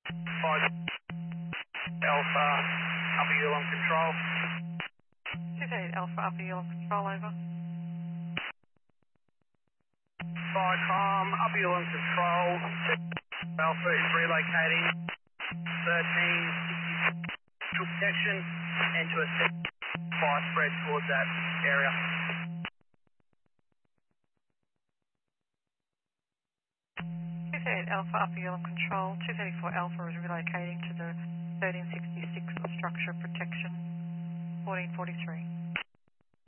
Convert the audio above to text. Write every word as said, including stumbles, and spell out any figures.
five Alpha, Upper Yulon Control. two thirty Alpha, Upper Yellow Control, over. Vicom, Upper Yulon Control. Alpha is relocating thirteen sixty protection and to a fire spread towards that area. two thirty Alpha, Upper Yellow Control. two thirty-four Alpha is relocating to the thirteen sixty-six structure protection, fourteen forty-three.